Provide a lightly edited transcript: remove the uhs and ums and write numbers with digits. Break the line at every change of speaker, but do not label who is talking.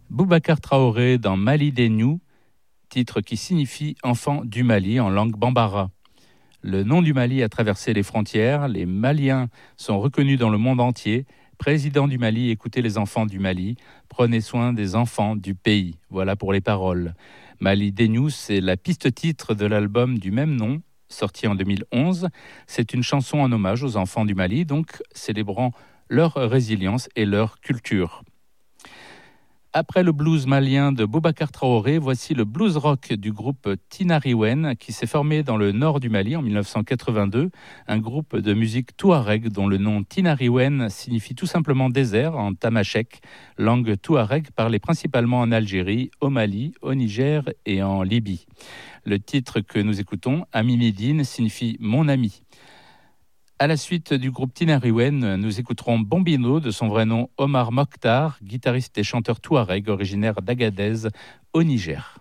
Boubacar Traoré dans Mali Dennou, titre qui signifie enfant du Mali en langue bambara. Le nom du Mali a traversé les frontières, les Maliens sont reconnus dans le monde entier. Président du Mali, écoutez les enfants du Mali, prenez soin des enfants du pays. Voilà pour les paroles. Mali Dennou, c'est la piste-titre de l'album du même nom, sorti en 2011. C'est une chanson en hommage aux enfants du Mali, donc célébrant leur résilience et leur culture. Après le blues malien de Boubacar Traoré, voici le blues rock du groupe Tinariwen qui s'est formé dans le nord du Mali en 1982, un groupe de musique touareg dont le nom Tinariwen signifie tout simplement désert en tamashek, langue touareg parlée principalement en Algérie, au Mali, au Niger et en Libye. Le titre que nous écoutons, Ami Médine, signifie mon ami. À la suite du groupe Tinariwen, nous écouterons Bombino, de son vrai nom Omar Mokhtar, guitariste et chanteur touareg originaire d'Agadez au Niger.